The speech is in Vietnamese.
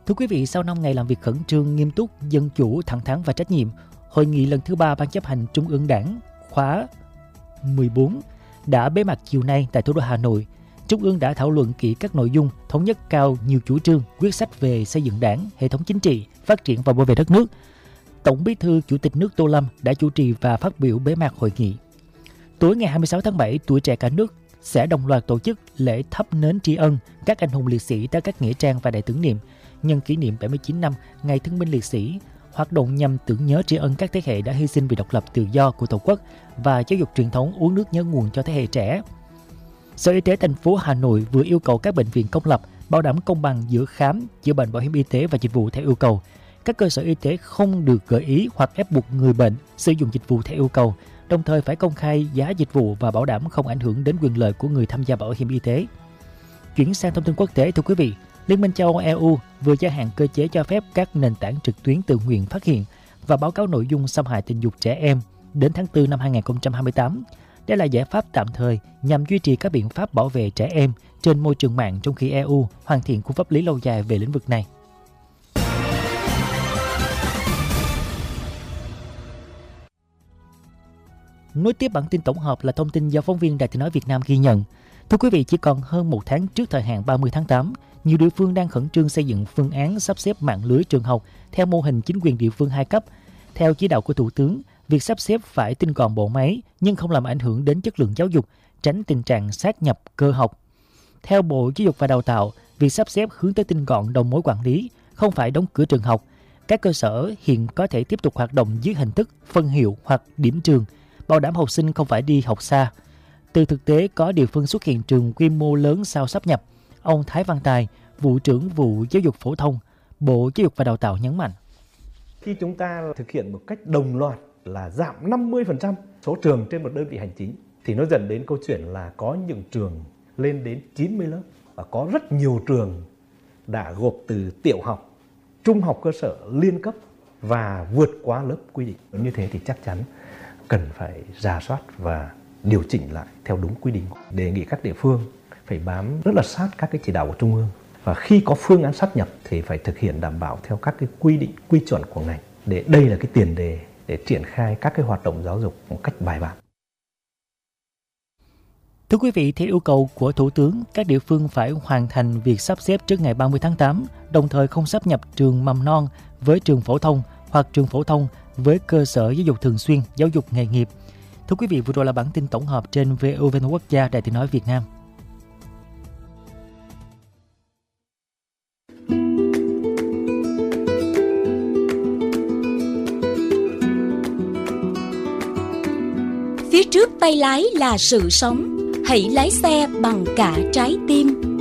Thưa quý vị, sau 5 ngày làm việc khẩn trương, nghiêm túc, dân chủ, thẳng thắn và trách nhiệm, Hội nghị lần thứ 3 Ban chấp hành Trung ương Đảng khóa 14 đã bế mạc chiều nay tại thủ đô Hà Nội. Trung ương đã thảo luận kỹ các nội dung, thống nhất cao nhiều chủ trương, quyết sách về xây dựng Đảng, hệ thống chính trị, phát triển và bảo vệ đất nước. Tổng Bí thư Chủ tịch nước Tô Lâm đã chủ trì và phát biểu bế mạc hội nghị. Tối ngày 26 tháng 7, tuổi trẻ cả nước sẽ đồng loạt tổ chức lễ thắp nến tri ân các anh hùng liệt sĩ tại các nghĩa trang và đài tưởng niệm nhân kỷ niệm 79 năm Ngày Thương binh Liệt sĩ, hoạt động nhằm tưởng nhớ tri ân các thế hệ đã hy sinh vì độc lập tự do của Tổ quốc và giáo dục truyền thống uống nước nhớ nguồn cho thế hệ trẻ. Sở Y tế thành phố Hà Nội vừa yêu cầu các bệnh viện công lập bảo đảm công bằng giữa khám, chữa bệnh, bảo hiểm y tế và dịch vụ theo yêu cầu. Các cơ sở y tế không được gợi ý hoặc ép buộc người bệnh sử dụng dịch vụ theo yêu cầu, đồng thời phải công khai giá dịch vụ và bảo đảm không ảnh hưởng đến quyền lợi của người tham gia bảo hiểm y tế. Chuyển sang thông tin quốc tế, thưa quý vị, Liên minh châu Âu EU vừa gia hạn cơ chế cho phép các nền tảng trực tuyến tự nguyện phát hiện và báo cáo nội dung xâm hại tình dục trẻ em đến tháng 4 năm 2028. Đây là giải pháp tạm thời nhằm duy trì các biện pháp bảo vệ trẻ em trên môi trường mạng trong khi EU hoàn thiện khung pháp lý lâu dài về lĩnh vực này. Nối tiếp bản tin tổng hợp là thông tin do phóng viên Đài Tiếng nói Việt Nam ghi nhận. Thưa quý vị, chỉ còn hơn một tháng trước thời hạn 30 tháng 8, nhiều địa phương đang khẩn trương xây dựng phương án sắp xếp mạng lưới trường học theo mô hình chính quyền địa phương 2 cấp. Theo chỉ đạo của Thủ tướng, việc sắp xếp phải tinh gọn bộ máy nhưng không làm ảnh hưởng đến chất lượng giáo dục, tránh tình trạng sát nhập cơ học. Theo Bộ Giáo dục và Đào tạo, việc sắp xếp hướng tới tinh gọn đầu mối quản lý, không phải đóng cửa trường học. Các cơ sở hiện có thể tiếp tục hoạt động dưới hình thức phân hiệu hoặc điểm trường, bảo đảm học sinh không phải đi học xa. Từ thực tế có địa phương xuất hiện trường quy mô lớn sau sáp nhập, ông Thái Văn Tài, Vụ trưởng Vụ Giáo dục Phổ thông, Bộ Giáo dục và Đào tạo nhấn mạnh. Khi chúng ta thực hiện một cách đồng loạt là giảm 50% số trường trên một đơn vị hành chính, thì nó dẫn đến câu chuyện là có những trường lên đến 90 lớp và có rất nhiều trường đã gộp từ tiểu học, trung học cơ sở, liên cấp và vượt quá lớp quy định. Như thế thì chắc chắn cần phải rà soát và điều chỉnh lại theo đúng quy định. Đề nghị các địa phương phải bám rất là sát các cái chỉ đạo của Trung ương. Và khi có phương án sáp nhập thì phải thực hiện đảm bảo theo các cái quy định, quy chuẩn của ngành. Để đây là cái tiền đề để triển khai các cái hoạt động giáo dục một cách bài bản. Thưa quý vị, theo yêu cầu của Thủ tướng, các địa phương phải hoàn thành việc sắp xếp trước ngày 30 tháng 8, đồng thời không sáp nhập trường mầm non với trường phổ thông hoặc trường phổ thông với cơ sở giáo dục thường xuyên, giáo dục nghề nghiệp. Thưa quý vị, vừa rồi là bản tin tổng hợp trên VOV Quốc gia Đài Tiếng nói Việt Nam. Phía trước tay lái là sự sống, hãy lái xe bằng cả trái tim.